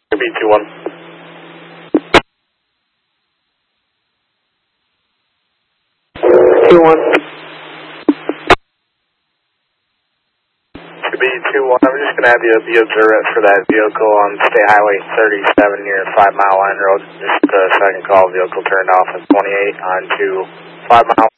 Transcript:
B21. B21. B21, I'm just going to have you be observant for that vehicle on State Highway 37 near 5 Mile Line Road. Just a second call, vehicle turned off at 28 onto 5 Mile